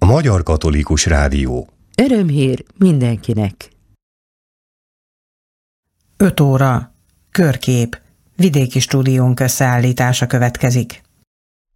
A Magyar Katolikus Rádió. Örömhír mindenkinek. 5 óra. Körkép. Vidéki stúdiónk összeállítása következik.